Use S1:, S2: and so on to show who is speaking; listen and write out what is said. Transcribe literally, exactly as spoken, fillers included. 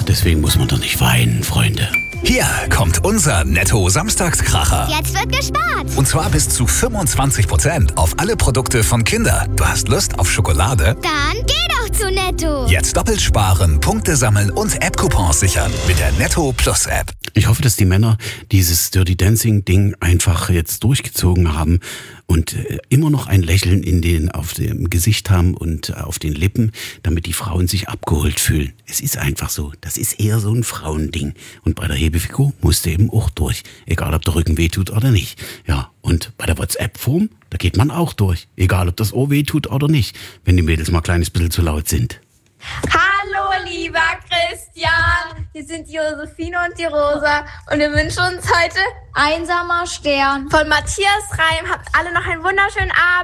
S1: deswegen muss man doch nicht weinen, Freunde.
S2: Hier kommt unser Netto-Samstagskracher.
S3: Jetzt wird gespart.
S2: Und zwar bis zu fünfundzwanzig Prozent auf alle Produkte von Kinder. Du hast Lust auf Schokolade?
S3: Dann geh doch zu Netto.
S2: Jetzt doppelt sparen, Punkte sammeln und App-Coupons sichern mit der Netto Plus App.
S1: Ich hoffe, dass die Männer dieses Dirty Dancing-Ding einfach jetzt durchgezogen haben und äh, immer noch ein Lächeln in den, auf dem Gesicht haben und äh, auf den Lippen, damit die Frauen sich abgeholt fühlen. Es ist einfach so. Das ist eher so ein Frauending. Und bei der Hebefigur musst du eben auch durch. Egal, ob der Rücken wehtut oder nicht. Ja, und bei der WhatsApp-Form, da geht man auch durch. Egal, ob das Ohr wehtut oder nicht. Wenn die Mädels mal ein kleines bisschen zu laut sind.
S4: Hallo, lieber Christian. Hier sind die Josephine und die Rosa. Und wir wünschen uns heute Einsamer Stern von Matthias Reim. Habt alle noch einen wunderschönen Abend.